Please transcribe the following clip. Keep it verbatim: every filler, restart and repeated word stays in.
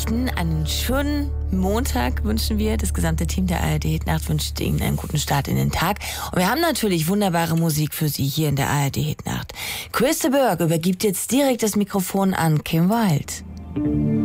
Einen schönen Montag wünschen wir. Das gesamte Team der A R D-Hitnacht wünscht Ihnen einen guten Start in den Tag. Und wir haben natürlich wunderbare Musik für Sie hier in der A R D-Hitnacht. Chris de Burgh übergibt jetzt direkt das Mikrofon an Kim Wilde.